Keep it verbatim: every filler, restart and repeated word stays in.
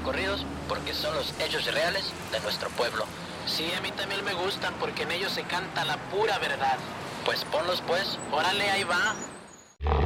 corridos porque son los hechos reales de nuestro pueblo. Sí, a mí también me gustan porque en ellos se canta la pura verdad. Pues ponlos pues. Órale, ahí va.